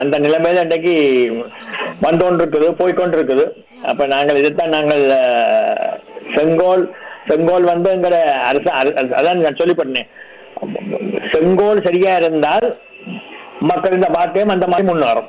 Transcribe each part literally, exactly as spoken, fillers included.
அந்த நிலைமையில இன்றைக்கு வந்து கொண்டிருக்குது, போய்கொண்டிருக்குது. அப்ப நாங்கள் இதைத்தான் நாங்கள் செங்கோல் செங்கோல் வந்து எங்கட அரசு அதான் நான் சொல்லி பண்ணேன். செங்கோல் சரியா இருந்தால் மக்கள் இந்த பாட்டையும் அந்த மாதிரி முன்னேறும்.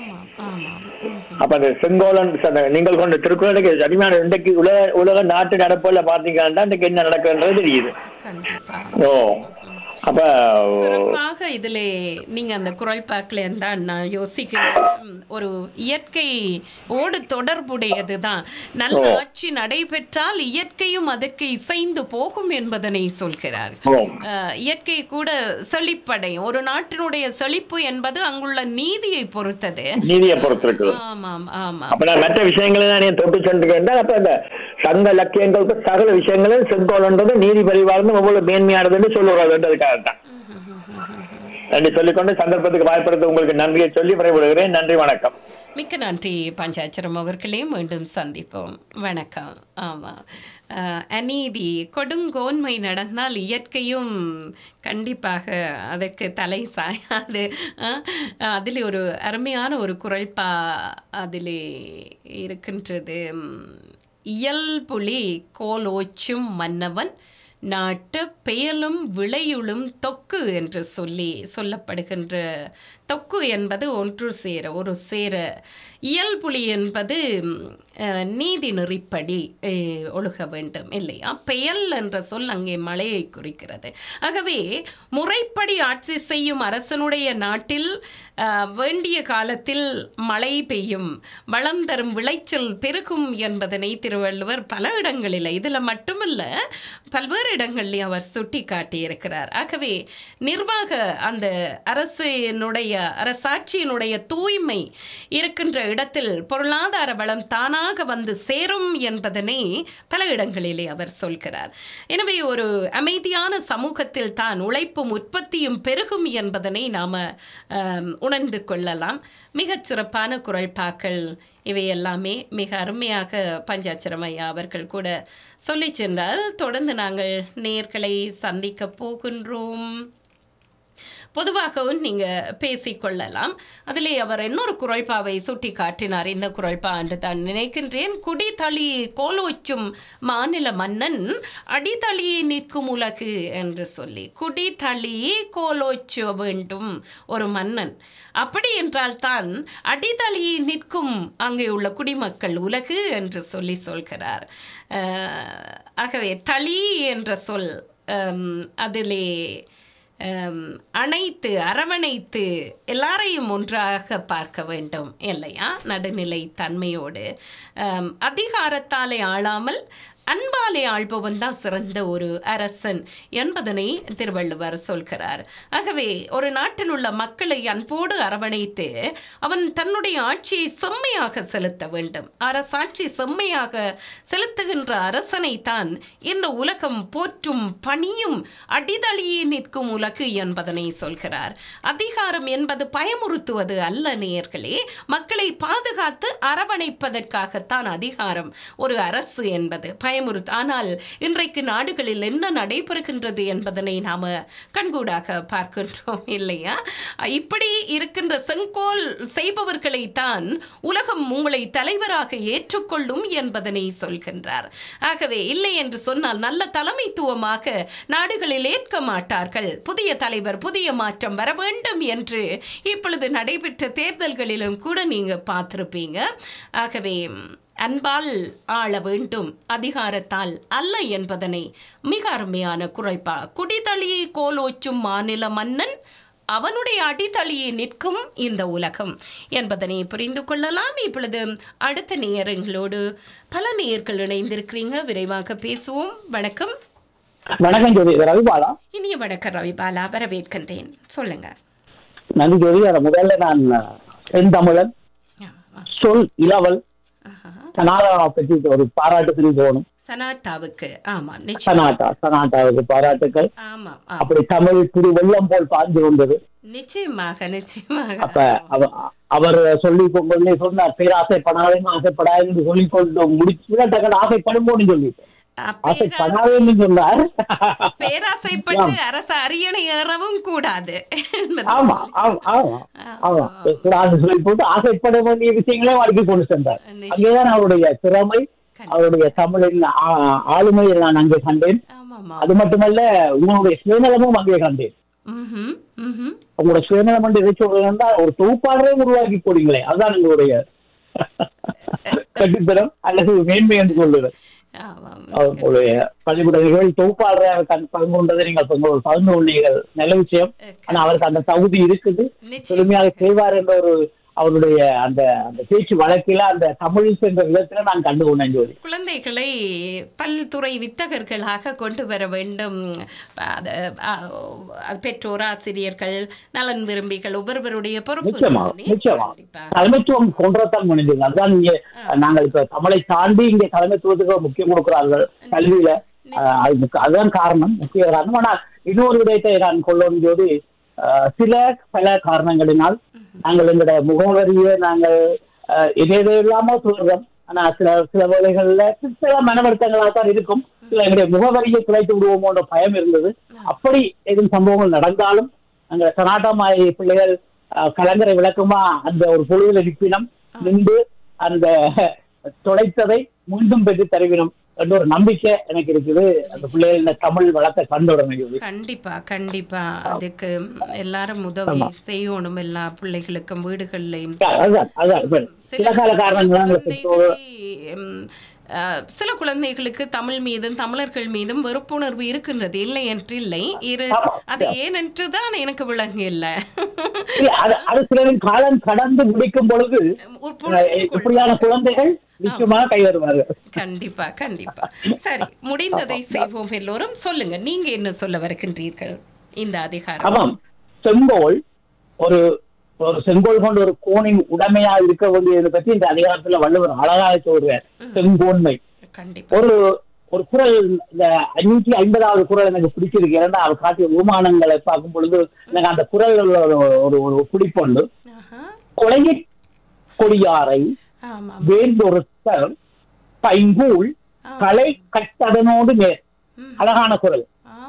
அப்ப அந்த செங்கோலன் நீங்கள் கொண்ட திருக்குறளுக்கு அடிமையான இன்றைக்கு உலக உலக நாட்டு நடப்புல பாத்தீங்கன்னா இன்றைக்கு என்ன நடக்குன்றது தெரியுது. ஓ அப்ப சிறப்பாக இதுல நீங்க அந்த குரல் பாக்கல தான் நான் யோசிக்கிறேன். ஒரு இயற்கை ஓடு தொடர்புடையது தான். நல்ல ஆட்சி நடைபெற்றால் இயற்கையும் அதற்கு இசைந்து போகும் என்பதனை சொல்கிறார். இயற்கை கூட செழிப்படையும். ஒரு நாட்டினுடைய செழிப்பு என்பது அங்குள்ள நீதியை பொறுத்தது. நீதியை பொறுத்திருக்கு. ஆமாம் ஆமா. அப்ப நான் மற்ற விஷயங்களை நான் தொட்டு சென்றுகின்றேன். அப்ப இந்த சங்க இலக்கியங்களுக்கு சகல விஷயங்களும் செங்கோல்ன்றது நீதி பரிவார்ந்து எவ்வளவு மேன்மையானதுன்னு சொல்லுறதுன்றதுக்காக தான் நன்றி சொல்லிக்கொண்டு சந்தர்ப்பத்துக்கு வாய்ப்படுத்த உங்களுக்கு நன்றியை சொல்லி விடைபெறுகிறேன். நன்றி, வணக்கம். மிக்க நன்றி பஞ்சாட்சரம் அவர்களே. மீண்டும் சந்திப்போம். வணக்கம். ஆமாம், அநீதி கொடுங்கோன்மை நடந்தால் இயற்கையும் கண்டிப்பாக அதற்கு தலை சாயாது. அதில் ஒரு அருமையான ஒரு குரல்பா அதில் இருக்கின்றது. இயல்புலி கோலோச்சும் மன்னவன் நாட்டு பெயலும் விளையுளும் தொக்கு என்று சொல்லி சொல்லப்படுகின்ற தொக்கு என்பது ஒன்று சேர ஒரு சேர. இயல்புலி என்பது நீதி நெறிப்படி ஒழுக வேண்டும் இல்லையா? பெயல் என்ற சொல் அங்கே மழையை குறிக்கிறது. ஆகவே முறைப்படி ஆட்சி செய்யும் அரசனுடைய நாட்டில் வேண்டிய காலத்தில் மழை பெய்யும், வளம் தரும் விளைச்சல் பெருகும் என்பதனை திருவள்ளுவர் பல இடங்களில், இதில் மட்டுமல்ல பல்வேறு இடங்களில் அவர் சுட்டி காட்டியிருக்கிறார். ஆகவே நிர்வாக அந்த அரசினுடைய அரசாட்சியினுடைய தூய்மை இருக்கின்ற இடத்தில் பொருளாதார வளம் தானாக வந்து சேரும் என்பதனை பல இடங்களிலே அவர் சொல்கிறார். எனவே ஒரு அமைதியான சமூகத்தில் தான் உழைப்பும் உற்பத்தியும் பெருகும் என்பதனை நாம் உணர்ந்து கொள்ளலாம். மிகச் சிறப்பான குரல்பாக்கள் இவை எல்லாமே மிக அருமையாக பஞ்சாட்சரம் ஐயா அவர்கள் கூட சொல்லி சென்றால், தொடர்ந்து நாங்கள் நேயர்களை சந்திக்க போகின்றோம். பொதுவாகவும் நீங்கள் பேசிக்கொள்ளலாம். அதிலே அவர் இன்னொரு குரல்பாவை சுட்டி காட்டினார். இந்த குரல்பா என்று தான் நினைக்கின்றேன். குடிதளி கோலோச்சும் மாநில மன்னன் அடிதளி நிற்கும் உலகு என்று சொல்லி, குடிதளி கோலோச்ச வேண்டும் ஒரு மன்னன். அப்படி என்றால் தான் அடிதளி நிற்கும் அங்கே உள்ள குடிமக்கள் உலகு என்று சொல்லி சொல்கிறார். ஆகவே தளி என்ற சொல் அதிலே அனைத்து அரவணைத்து எல்லாரையும் ஒன்றாக பார்க்க வேண்டும் இல்லையா? நடுநிலை தன்மையோடு அதிகாரத்தாலே ஆளாமல் அன்பாலே ஆள்பவன் தான் சிறந்த ஒரு அரசன் என்பதனை திருவள்ளுவர் சொல்கிறார். ஆகவே ஒரு நாட்டில் உள்ள மக்களை அன்போடு அரவணைத்து அவன் தன்னுடைய ஆட்சியை செம்மையாக செலுத்த வேண்டும். அரசாட்சி செம்மையாக செலுத்துகின்ற அரசனை தான் இந்த உலகம் போற்றும் பணியும் அடிதளியே நிற்கும் உலகு என்பதனை சொல்கிறார். அதிகாரம் என்பது பயமுறுத்துவது அல்ல நேயர்களே, மக்களை பாதுகாத்து அரவணைப்பதற்காகத்தான் அதிகாரம். ஒரு அரசு என்பது பயமுறுத்து. ஆனால் இன்றைக்கு நாடுகளில் என்ன நடைபெறுகின்றது என்பதனை நாம கண்கூடாக பார்க்கின்றோம் இல்லையா? இப்படி இருக்கின்ற செங்கோல் செய்பவர்களை தான் உலகம் உங்களை தலைவராக ஏற்றுக்கொள்ளும் என்பதனை சொல்கின்றார். ஆகவே இல்லை என்று சொன்னால் நல்ல தலைமைத்துவமாக நாடுகளில் ஏற்க மாட்டார்கள். புதிய தலைவர், புதிய மாற்றம் வர வேண்டும் என்று இப்பொழுது நடைபெற்ற தேர்தல்களிலும் கூட நீங்க பார்த்திருப்பீங்க. ஆகவே அன்பால் ஆள வேண்டும், அதிகாரத்தால் அல்ல என்பதனை மிக அருமையான குறைப்பா. குடிதளி கோலோச்சும் மாநில மன்னன் அவனுடைய அடித்தளியை நிற்கும் இந்த உலகம் என்பதனை புரிந்து கொள்ளலாம். இப்பொழுது அடுத்த நேயர்களோடு பல நேயர்கள் இணைந்திருக்கிறீங்க, விரைவாக பேசுவோம். வணக்கம். வணக்கம் ஜோதி, ரவிபாலா. இனிய வணக்கம் ரவிபாலா, வரவேற்கின்றேன். சொல்லுங்க. நன்றி ஜோதி. முதல்ல நான் செந்தமிழன் சொல் இளவல் சனாதாவை பற்றி ஒரு பாராட்டு தெரிவிக்கணும். சனாட்டாவுக்கு ஆமா, சனாட்டா சனாட்டாவுக்கு பாராட்டுக்கள். ஆமா, அப்படி தமிழ் திரு வெள்ளம் போல் பாய்ந்து கொண்டது. நிச்சயமாக நிச்சயமாக. அப்ப அவர் சொல்லி கொண்டே சொன்னார், பேராசைப்படாதே ஆசைப்படாது என்று சொல்லிக் கொண்டு முடிச்சு டக்குனு ஆசைப்படுமோன்னு சொல்லி ஆசைப்படாதேன்னு சொன்னார். பேராசைப்பட்டு அரச அரியணை ஏறவும் கூடாது. ஆமா ஆமா ஆமா ஆமா சொல்லி போட்டு ஆசைப்பட வேண்டிய விஷயங்களே வாழ்க்கை கொண்டு சென்றார். அங்கேதான் அவருடைய திறமை, அவருடைய தமிழின் ஆளுமையை நான் அங்கே கண்டேன். அது மட்டுமல்ல, உங்களுடைய சுயநலமும் அங்கே கண்டேன். உங்களோட சுயநலம் என்று எதை சொல்றதுன்னா, ஒரு தொகுப்பாளரே உருவாக்கி போறீங்களே, அதுதான் உங்களுடைய கட்டுத்தரம் அல்லது மேன்மை என்று சொல்லுவது. அவர்களுடைய பள்ளிக்கூட தொகுப்பாளராக பங்கு கொண்டதை நீங்கள் பகிர்ந்து கொண்டீர்கள், நல்ல விஷயம். ஆனா அவருக்கு அந்த தகுதி இருக்குது, எளிமையாக செய்வார் என்ற ஒரு அவருடைய அந்த அந்த பேச்சு வழக்கில அந்த தமிழ் என்ற விதத்துல நான் கண்டு கொண்டேன். குழந்தைகளை பல்துறை வித்தகர்களாக கொண்டு வர வேண்டும். பெற்றோர், ஆசிரியர்கள், நலன் விரும்பிகள் ஒவ்வொருவருடைய பொறுப்பு. நிச்சயமா நிச்சயமா தலைமைத்துவம் கொன்றத்தான் முடிஞ்சது. அதுதான் இங்க நாங்கள் இப்ப தமிழை தாண்டி இங்க தலைமைத்துவத்துக்கு முக்கியம் கொடுக்கிறார்கள் கல்வியில. அதுதான் காரணம், முக்கிய காரணம். ஆனா இன்னொரு விடயத்தை நான் கொள்ளும் போது, சில பல காரணங்களினால் நாங்கள் எங்களுடைய முகவரியை நாங்கள் எதேதோ இல்லாம சொல்றோம். ஆனா சில சில வேளைகள்ல சில மனவருத்தங்களாக தான் இருக்கும். சில எங்களுடைய முகவரியை குறைத்து விடுவோமோன்ற பயம் இருந்தது. அப்படி எதுவும் சம்பவங்கள் நடந்தாலும் அங்க சனாட்டமாய் பிள்ளைகள் கலங்கரை விளக்கமா அந்த ஒரு பொழுதுல நிற்பினம் நின்று அந்த தொலைத்ததை மீண்டும் பெற்று தருவினம் என்ற ஒரு நம்பிக்கை எனக்கு இருக்குது. அந்த பிள்ளைகள் இந்த தமிழ் வளத்தை கண்டுடணும். கண்டிப்பா கண்டிப்பா அதுக்கு எல்லாரும் உதவி செய்யணும், எல்லா பிள்ளைகளுக்கும் வீடுகள்லையும். சில கால காரணங்களாக சில குழந்தைகளுக்கு தமிழ் மீதும் தமிழர்கள் மீதும் வெறுப்புணர்வு இருக்கின்றது, இல்லை என்று இல்லை. இரு அது ஏனென்றுதான் எனக்கு விளங்கு இல்லை. அது சிலரின் காலம் கடந்து முடிக்கும் பொழுது இப்படியான குழந்தைகள் நிச்சயமாக கை வருவார்கள். கண்டிப்பா கண்டிப்பா. சரி, முடிந்ததை செய்வோம் எல்லோரும். சொல்லுங்க, நீங்க என்ன சொல்ல வருகின்றீர்கள் இந்த அதிகாரம்? ஆமாம், செங்கோல் ஒரு ஒரு செங்கோல் கொண்ட ஒரு கோணின் உடமையா இருக்க வேண்டியதை பற்றி இந்த அதிகாரத்துல வள்ளுவர் அழகாக சொல்றார். செங்கோன்மை ஒரு ஒரு குறள், இந்த அஞ்சூற்றி ஐம்பதாவது குறள் எனக்கு பிடிச்சிருக்கு. ஏன்னா அவர் காட்டிய உமானங்களை பார்க்கும் பொழுது எனக்கு அந்த குறள் ஒரு ஒரு பிடிப்புண்டு. கொலையை கொடியாரை வேந்தொருத்தர் பைங்கூல் கலை கட்டதனோடு நேர். அழகான குறள்.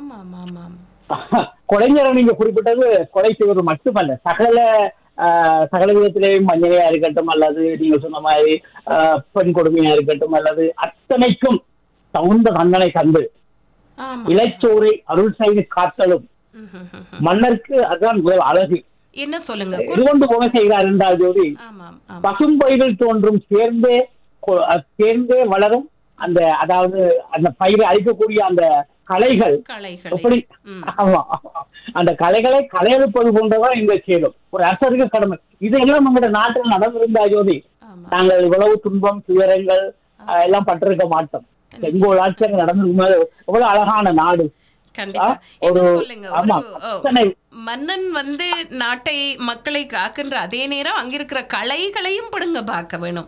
கொலைஞரை நீங்க குறிப்பிட்டது கொலை செய்வது மட்டுமல்ல, சகல சகல விதத்திலேயும் மஞ்சளையா இருக்கட்டும், அல்லது நீங்க சொன்ன மாதிரி பெண் கொடுமையா இருக்கட்டும், அல்லது அத்தனைக்கும் தகுந்த தண்டனை தந்து இளைச்சோரை அருள் செய்து காத்தலும் மன்னருக்கு அதுதான் அழகு. என்ன சொல்லுங்க, எதுகொண்டு போக செய்கிறார் என்றால் ஜோதி, பசும்பயிரில் தோன்றும் சேர்ந்தே சேர்ந்தே வளரும் அந்த, அதாவது அந்த பயிரை அழிக்கக்கூடிய அந்த கலைகள் எப்படி, ஆமா அந்த கலைகளை கலையெழுப்பது போன்றதான் இந்த செயலும் ஒரு அரசருக்கு கடமை. இதெல்லாம் நம்முடைய நாட்டில் நடந்திருந்தா ஜோதி, நாங்கள் இவ்வளவு துன்பம் துயரங்கள் எல்லாம் பட்டிருக்க மாட்டோம். செங்கோல் ஆட்சியர்கள் நடந்திருக்கும் எவ்வளவு அழகான நாடு. மன்னன் வந்து நாட்டை மக்களை காக்கின்ற அதே நேரம் அங்கிருக்கிற கலைகளையும் பிடுங்க பார்க்க வேணும்.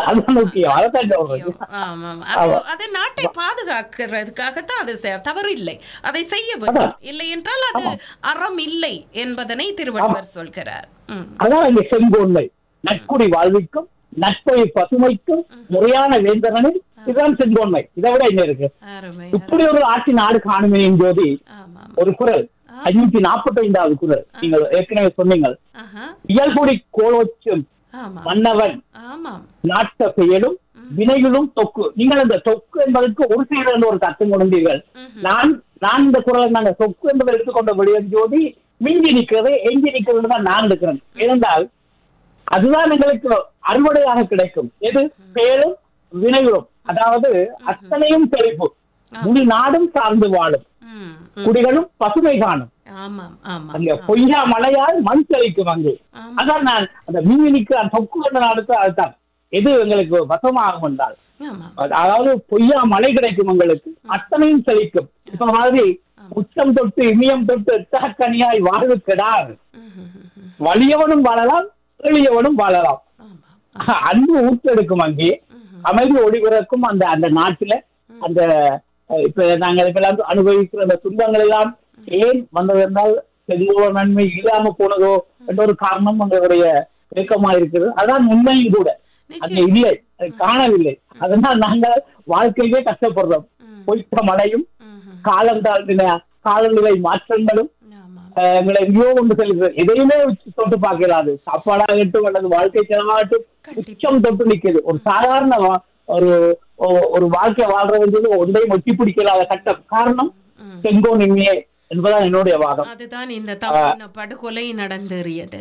அது நாட்டை பாதுகாக்கிறதுக்காகத்தான் அது தவறு இல்லை, அதை செய்ய வேண்டும். இல்லை என்றால் அது அறம் இல்லை என்பதனை திருவள்ளுவர் சொல்கிறார். அதான் இங்க செங்கோன்மை நட்குடி வாழ்விக்கும் நட்பை பசுமைக்கும் முறையான வேந்தனில் இதுதான் செங்கோன்மை. இதை விட என்ன இருக்கு? இப்படி ஒரு ஆட்சி நாடு காணுமே ஜோதி. ஒரு குறள், ஐநூத்தி நாற்பத்தி ஐந்தாவது குறள், நீங்கள் ஏற்கனவே சொன்னீங்க. இயல்புடி கோலோச்சும் மன்னவன் நாட்ட பெயலும் வினைகளும் தொக்கு. நீங்கள் அந்த தொக்கு என்பதற்கு ஒரு செயல் ஒரு தத்துவம் கொண்டீர்கள். நான் நான் இந்த குறளை நாங்கள் தொக்கு என்பதை எடுத்துக்கொண்ட விடயம் ஜோதி, மிஞ்சி நிற்கிறது எஞ்சி நிற்கிறது தான் நான் இருக்கிறேன். ஏனென்றால் அதுதான் எங்களுக்கு அறுவடையாக கிடைக்கும். எது? பெயரும் வினைகளும், அதாவது அத்தனையும் செழிப்பு, முடி நாடும் சார்ந்து வாழும், குடிகளும் பசுமை காணும். அங்க பொய்யா மழையால் மண் செழிக்கும். அங்கு அதான் நான் அந்த மீனிக்கு அந்த தொக்கு கொண்ட நாடுக்கு அதுதான். எது எங்களுக்கு வசமாகும் என்றால், அதாவது பொய்யா மழை கிடைக்கும், எங்களுக்கு அத்தனையும் செழிக்கும். இப்ப மாதிரி உச்சம் தொட்டு இமியம் தொட்டு எட்டாக்கனியாய் வாழ்வு கெடாது. வலியவனும் வாழலாம், எளியவனும் வாழலாம். அன்பு ஊற்றெடுக்கும், அங்கே அமைதி ஒளிபிறக்கும். அந்த அந்த நாட்டில அந்த இப்ப நாங்கள் இப்பெல்லாம் அனுபவிக்கிற அந்த துன்பங்கள் எல்லாம் ஏன் வந்தது என்றால் செங்கோல் நன்மை இல்லாம போனதோ என்ற ஒரு காரணம் எங்களுடைய இயக்கமா இருக்கிறது. அதான் உண்மையும் கூட. அங்க இல்லை, காணவில்லை. அதனால் நாங்கள் வாழ்க்கையிலே கஷ்டப்படுறோம். பொய்த்த மழையும் காலம் தாழ்ந்தின காலநிலை மாற்றங்களும் எங்களை எங்கேயோ கொண்டு செல்கிறது. எதையுமே தொட்டு பார்க்கலாது. சாப்பாடாகட்டும் அல்லது வாழ்க்கை செலவாகட்டும் உச்சம் தொட்டு நிற்குது. ஒரு சாதாரண ஒரு ஒரு வாழ்க்கை வாழ்றது ஒன்றையும் ஒட்டி பிடிக்கலாத கட்டம். காரணம் செங்கோனின்மையே என்பதான் என்னுடைய வாதம். அதுதான் இந்த தமிழ் படுகொலை நடந்தேறியது.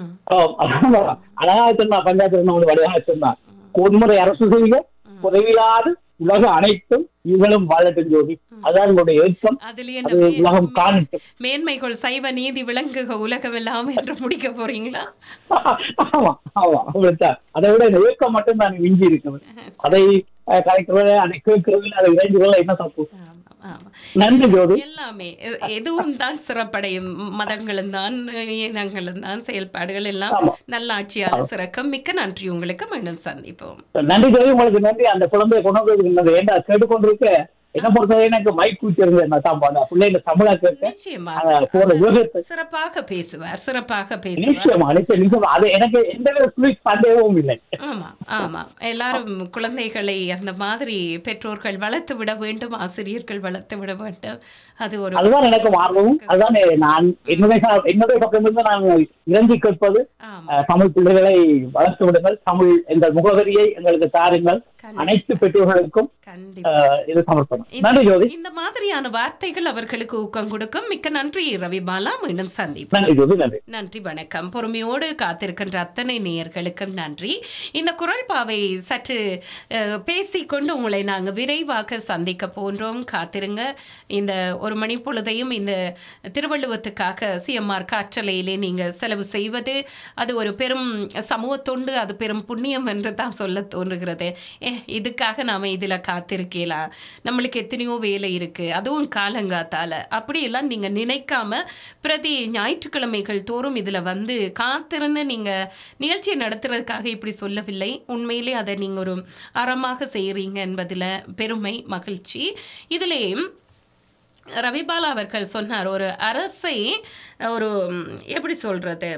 அழகா சொன்னா பஞ்சாயத்து வடிவாக சொன்னா பொன்முறை அரசு செய்ய உதவியில்லாது உலக அனைத்தும் இவங்களும் வாழட்டும் ஜோதி. அதான் என்னுடைய ஏற்றம். உலகம் காணட்டும். மேன்மைகள் சைவ நீதி விளங்குக உலகம் எல்லாம் என்று முடிக்க போறீங்களா? ஆமா ஆமா அப்படித்தான். அதை விட இந்த ஏற்றம் மட்டும் நான் மிஞ்சி இருக்கிறது. அதை கலைக்கிறது அதை கேட்கறது அதை இறைஞ்சுகள் என்ன தப்பு. நன்றி ஜோதி. எல்லாமே எதுவும் தான் சிறப்படையும். மதங்களும் தான் இனங்களும் தான் செயல்பாடுகள் எல்லாம் நல்லாட்சியால சிறக்கம். மிக்க நன்றி உங்களுக்கு. மீண்டும் சந்திப்போம். நன்றி ஜோதி. உங்களுக்கு நன்றி. அந்த குழந்தைய கொண்டு வந்து ஏண்டா கேட்டுக்கொண்டிருக்க என்ன பொறுத்தவரை எனக்கு மைக் கூச்சிருந்தேன் பிள்ளைங்க தமிழா கேட்டு சிறப்பாக பேசுவார். சிறப்பாக பேசுவார். நிச்சயமா நிச்சயம் நிச்சயமா. அது எனக்கு எந்த சந்தேகமும் இல்லை. ஆமா ஆமா. எல்லாரும் குழந்தைகளை அந்த மாதிரி பெற்றோர்கள் வளர்த்து விட வேண்டும். ஆசிரியர்கள் வளர்த்து விட வேண்டும். அது ஒரு அதுதான் எனக்கு ஆர்வமும். அதுதான் நான் என்னுடைய என்னுடைய பக்கமிருந்து நான் இறங்கி கேட்பது. தமிழ் பிள்ளைகளை வளர்த்து விடுங்கள். தமிழ் எங்கள் முகவரியை எங்களுக்கு தாருங்கள். அனைத்து பெற்றோர்களுக்கும் இது சமர்ப்பணம். இந்த மாதிரியான வார்த்தைகள் அவர்களுக்கு ஊக்கம் கொடுக்கும். மிக்க நன்றி ரவிபாலா. மீண்டும் சந்திப்போம். நன்றி ஜோதி. நன்றி நன்றி. வணக்கம். பொறுமையோடு காத்திருக்கின்ற அத்தனை நேயர்களுக்கும் நன்றி. இந்த குரல் பாவை சற்று பேசிக்கொண்டு உங்களை நாங்கள் விரைவாக சந்திக்க போன்றோம். காத்திருங்க. இந்த ஒரு மணி பொழுதையும் இந்த திருவள்ளுவத்துக்காக சிஎம்ஆர் காற்றலையிலே நீங்கள் செலவு செய்வது அது ஒரு பெரும் சமூக தொண்டு. அது பெரும் புண்ணியம் என்று தான் சொல்ல தோன்றுகிறது. ஏ இதுக்காக நாம் இதில் காத்திருக்கலாம். நம்மளுக்கு எத்தனையோ வேலை இருக்குது. அதுவும் காலங்காத்தால் அப்படியெல்லாம் நீங்கள் நினைக்காம பிரதி ஞாயிற்றுக்கிழமைகள் தோறும் இதில் வந்து காத்திருந்து நீங்கள் நிகழ்ச்சியை நடத்துறதுக்காக இப்படி சொல்லவில்லை. உண்மையிலே அதை நீங்கள் ஒரு அறமாக செய்கிறீங்க என்பதில் பெருமை மகிழ்ச்சி. இதிலே ரவிபாலா அவர்கள் சொன்னார், ஒரு அரசை ஒரு எப்படி சொல்கிறது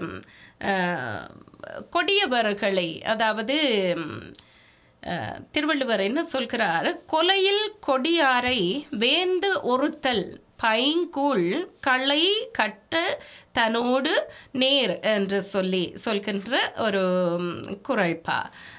கொடியவர்களை, அதாவது திருவள்ளுவர் என்ன சொல்கிறார், கொலையில் கொடியாரை வேந்து ஒருத்தல் பைங்கூழ் களை கட்ட தன்னோடு நேர் என்று சொல்லி சொல்கின்ற ஒரு குறள்பா.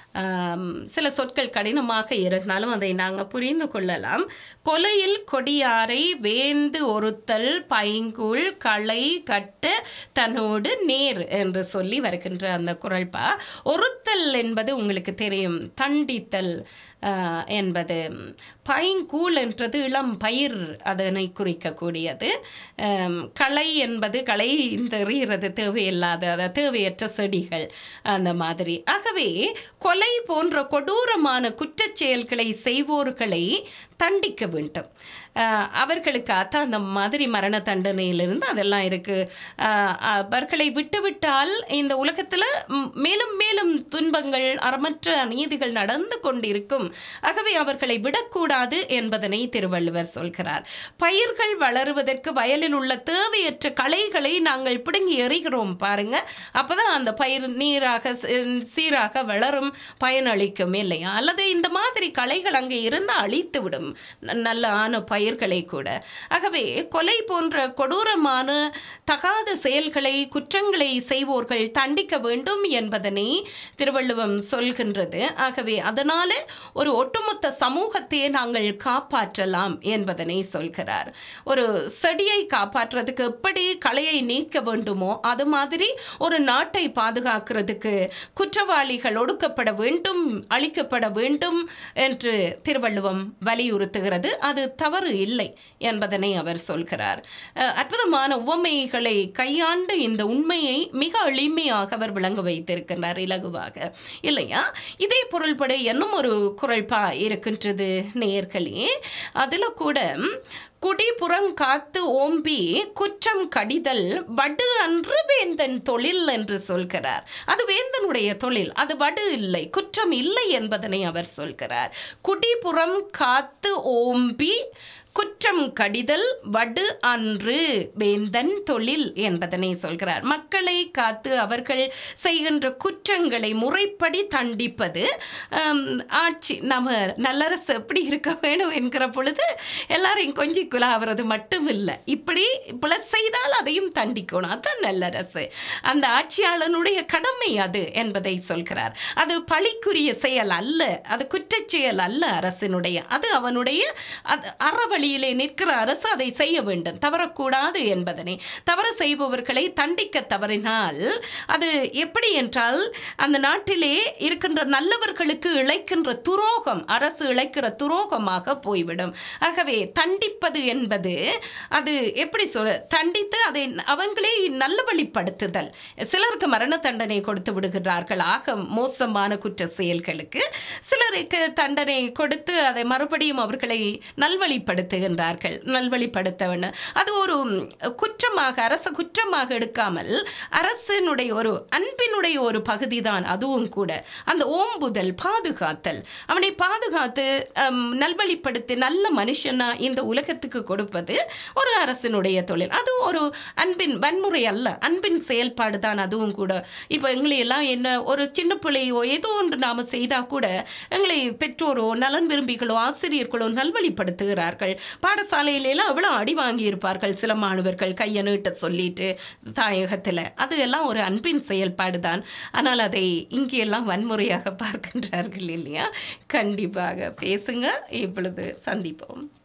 சில சொற்கள் கடினமாக இருந்தாலும் அதை நாங்கள் புரிந்து கொள்ளலாம். கொலையில் கொடியாரை வேந்து ஒருத்தல் பைங்கூழ் களை கட்ட தன்னோடு நேர் என்று சொல்லி வருகின்ற அந்த குறள்பா. ஒருத்தல் என்பது உங்களுக்கு தெரியும், தண்டித்தல் என்பது. பைங்கூழ் என்றது இளம் பயிர், அதனை குறிக்கக்கூடியது. களை என்பது களை தெரிகிறது தேவையில்லாத அதை தேவையற்ற செடிகள் அந்த மாதிரி. ஆகவே கொலை போன்ற கொடூரமான குற்றச் செயல்களை செய்வோர்களை தண்டிக்க வேண்டும். அவர்களுக்காக அந்த மாதிரி மரண தண்டனையிலிருந்து அதெல்லாம் இருக்குது. அவர்களை விட்டுவிட்டால் இந்த உலகத்தில் மேலும் மேலும் துன்பங்கள் அறமற்ற நீதிகள் நடந்து கொண்டிருக்கும். ஆகவே அவர்களை விடக்கூடாது என்பதனை திருவள்ளுவர் சொல்கிறார். பயிர்கள் வளருவதற்கு வயலில் உள்ள தேவையற்ற களைகளை நாங்கள் பிடுங்கி எறிகிறோம் பாருங்க. அப்போதான் அந்த பயிர் நீராக சீராக வளரும், பயனளிக்கும் இல்லையா? அல்லது இந்த மாதிரி களைகள் அங்கே இருந்து அழித்து விடும் நல்ல ஆன பயிர்களை கூட. ஆகவே கொலை போன்ற கொடூரமான தகாத செயல்களை குற்றங்களை செய்வோர்கள் தண்டிக்க வேண்டும் என்பதனை திருவள்ளுவம் சொல்கின்றது. ஆகவே அதனால ஒரு ஒட்டுமொத்த சமூகத்தையே நாங்கள் காப்பாற்றலாம் என்பதனை சொல்கிறார். ஒரு செடியை காப்பாற்றுறதுக்கு எப்படி களையை நீக்க வேண்டுமோ அது மாதிரி ஒரு நாட்டை பாதுகாக்கிறதுக்கு குற்றவாளிகள் ஒடுக்கப்பட வேண்டும், அழிக்கப்பட வேண்டும் என்று திருவள்ளுவம் வலியுறுத்துகிறது. அது தவறு இல்லை என்பதனை அவர் சொல்கிறார். அற்புதமான உவமைகளை கையாண்டு இந்த உண்மையை மிக எளிமையாக அவர் விளங்க வைத்திருக்கிறார், இலகுவாக இல்லையா? இதே பொருள்பட இன்னும் ஒரு குறள்பா இருக்கின்றது நேயர்களே. அதில் கூட குடிபுறம் காத்து ஓம்பி குற்றம் கடிதல் வடு அன்று வேந்தன் தொழில் என்று சொல்கிறார். அது வேந்தனுடைய தொழில், அது வடு இல்லை, குற்றம் இல்லை என்பதனை அவர் சொல்கிறார். குடிபுறம் காத்து ஓம்பி குற்றம் கடிதல் வடு அன்று வேந்தன் தொழில் என்பதனை சொல்கிறார். மக்களை காத்து அவர்கள் செய்கின்ற குற்றங்களை முறைப்படி தண்டிப்பது ஆட்சி. நம்ம நல்லரசு எப்படி இருக்க வேணும் என்கிற பொழுது எல்லாரையும் கொஞ்சி குலாவது மட்டும் இல்லை, இப்படி பிழை செய்தால் அதையும் தண்டிக்கணும், அதுதான் நல்லரசு. அந்த ஆட்சியாளனுடைய கடமை அது என்பதை சொல்கிறார். அது பழிக்குரிய செயல் அல்ல, அது குற்றச் செயல் அல்ல அரசினுடைய, அது அவனுடைய அறவழியிலே நிற்கிற அரசு அதை செய்ய வேண்டும், தவறக்கூடாது என்பதனை. தவறு செய்பவர்களை தண்டிக்க தவறினால் அது எப்படி என்றால் அந்த நாட்டிலே இருக்கின்ற நல்லவர்களுக்கு இழைக்கின்ற துரோகம், அரசு இழைக்கிற துரோகமாக போய்விடும். ஆகவே தண்டிப்பது என்பது அது எப்படி சொல்ல, தண்டித்து அதை அவங்களே நல்ல வழிப்படுத்துதல். சிலருக்கு மரண தண்டனை கொடுத்து விடுகிறார்கள் ஆக மோசமான குற்ற செயல்களுக்கு, சிலருக்கு தண்டனை கொடுத்து அதை மறுபடியும் அவர்களை நல்வழிப்படுத்துகின்றார்கள். நல்வழிப்படுத்த வேண்டும், அது ஒரு குற்றமாக அரச குற்றமாக எடுக்காமல் அரசினுடைய ஒரு அன்பினுடைய ஒரு பகுதி தான் அதுவும் கூட. அந்த ஓம்புதல், பாதுகாத்தல், அவனை பாதுகாத்து நல்வழிப்படுத்தி நல்ல மனுஷனா இந்த உலகத்துக்கு கொடுப்பது ஒரு அரசினுடைய தொழில். அது ஒரு அன்பின் வன்முறை அல்ல, அன்பின் செயல்பாடு தான் அதுவும் கூட. இப்போ எங்களை எல்லாம் என்ன ஒரு சின்ன பிள்ளையோ ஏதோ ஒன்று நாம் செய்தால் கூட எங்களை பெற்றோரோ நலன் விரும்பிகளோ ஆசிரியர்களோ நல்வழிப்படுத்துகிறார்கள். பாடசாலையிலெல்லாம் அவ்வளோ அடி வாங்கியிருப்பார்கள் சில மாணவர்கள் கையை நீட்ட சொல்லிட்டு தாயகத்தில். அது எல்லாம் ஒரு அன்பின் செயல்பாடு தான். ஆனால் அதை இங்கெல்லாம் வன்முறையாக பார்க்கின்றார்கள் இல்லையா? கண்டிப்பாக பேசுங்க, இப்பொழுது சந்திப்போம்.